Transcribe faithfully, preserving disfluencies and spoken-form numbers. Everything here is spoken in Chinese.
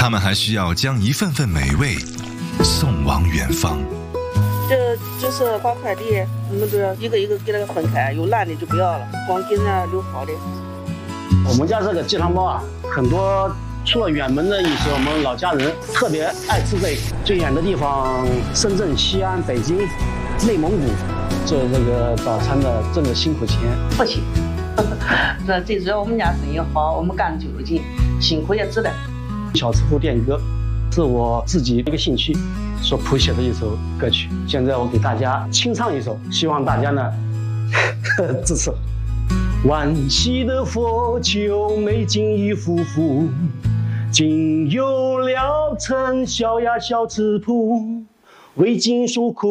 他们还需要将一份份美味送往远方。 这就是发快递，我们都要一个一个给它分开，有烂的就不要了，光给人家留好的。 我们家这个鸡汤包啊，很多出了远门的一些我们老家人特别爱吃这个。最远的地方，深圳、西安、北京、内蒙古，做这个早餐的挣的辛苦钱不行。这最主要我们家生意好，我们干的就有劲，辛苦也值得。 小吃铺店歌是我自己一个兴趣所谱写的一首歌曲，现在我给大家清唱一首，希望大家呢支持。浣溪的佛丘美景一幅幅，今有了城小呀小吃铺，为经受苦